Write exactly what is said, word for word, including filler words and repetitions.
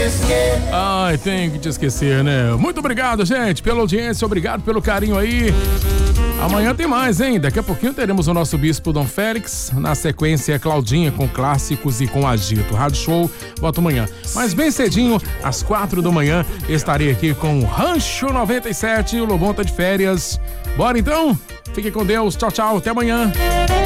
Ai, tem que te esquecer, né? Muito obrigado, gente, pela audiência, obrigado pelo carinho aí. Amanhã tem mais, hein? Daqui a pouquinho teremos o nosso Bispo Dom Félix. Na sequência, Claudinha com clássicos e com agito. Rádio Show, volta amanhã. Mas bem cedinho, às quatro da manhã, estarei aqui com o Rancho noventa e sete. O Lobão tá de férias. Bora então? Fique com Deus. Tchau, tchau. Até amanhã.